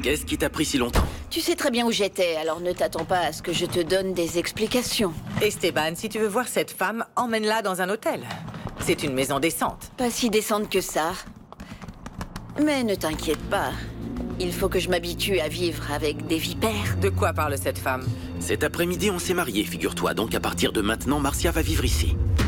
Qu'est-ce qui t'a pris si longtemps? Tu sais très bien où j'étais, alors ne t'attends pas à ce que je te donne des explications. Esteban, si tu veux voir cette femme, emmène-la dans un hôtel. C'est une maison décente. Pas si décente que ça. Mais ne t'inquiète pas. Il faut que je m'habitue à vivre avec des vipères. De quoi parle cette femme? Cet après-midi, on s'est mariés, figure-toi. Donc à partir de maintenant, Marcia va vivre ici.